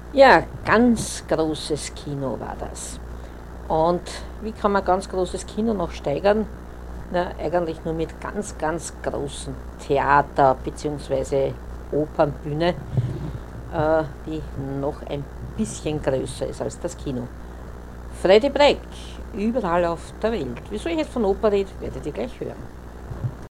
Ja, ganz großes Kino war das. Und wie kann man ganz großes Kino noch steigern? Na, eigentlich nur mit ganz, ganz großen Theater- bzw. Opernbühne, die noch ein bisschen größer ist als das Kino. Freddy Breck, überall auf der Welt. Wieso ich jetzt von Oper rede, werdet ihr gleich hören.